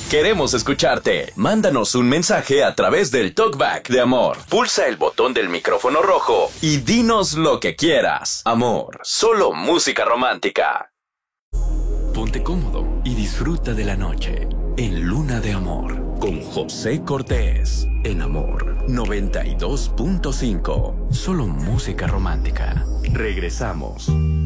Queremos escucharte. Mándanos un mensaje a través del Talkback de Amor. Pulsa el botón del micrófono rojo y dinos lo que quieras. Amor, solo música romántica. Ponte cómodo y disfruta de la noche en Luna de Amor con José Cortés. En Amor 92.5. Solo música romántica. Regresamos.